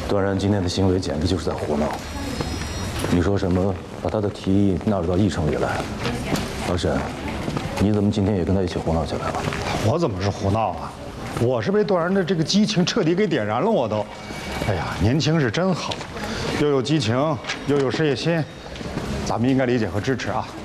段然今天的行为简直就是在胡闹。你说什么把他的提议纳入到议程里来？老沈，你怎么今天也跟他一起胡闹起来了？ 我怎么是胡闹啊？我是被段然的这个激情彻底给点燃了，我都。哎呀，年轻是真好，又有激情，又有事业心，咱们应该理解和支持啊。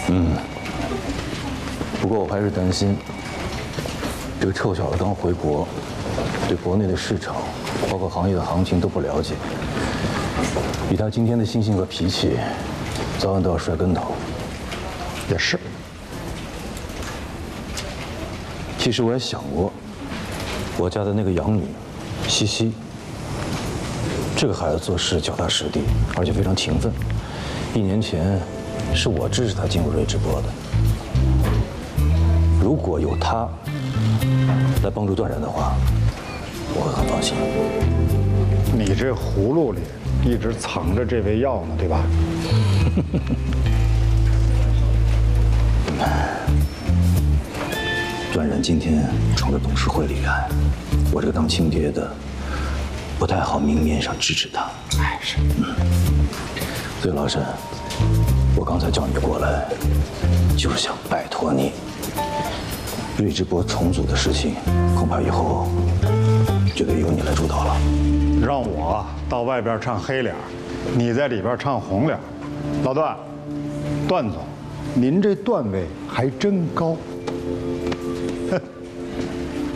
不过我还是担心，这个臭小子刚回国，对国内的市场，包括行业的行情都不了解。以他今天的心性和脾气，早晚都要摔跟头。 也是。 其实我也想过，我家的那个养女，西西，这个孩子做事脚踏实地，而且非常勤奋。1年前，是我支持他进入瑞直播的。如果有他来帮助段然的话，我会很放心。 你这葫芦里一直藏着这味药呢，对吧？ 段然今天闯着董事会里来，我这个当亲爹的不太好明面上支持他。 哎，是。 所以老沈，我刚才叫你过来，就是想拜托你，瑞直播重组的事情，恐怕以后就得由你来主导了。 让我到外边唱黑脸，你在里边唱红脸。老段，段总，您这段位还真高。